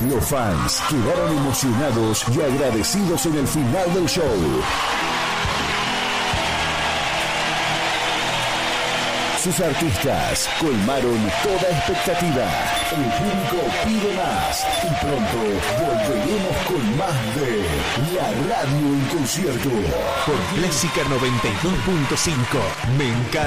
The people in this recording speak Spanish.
Los fans quedaron emocionados y agradecidos en el final del show. Sus artistas colmaron toda expectativa. El público pide más y pronto volveremos con más de La Radio en concierto por Clásica 92.5. Me encanta.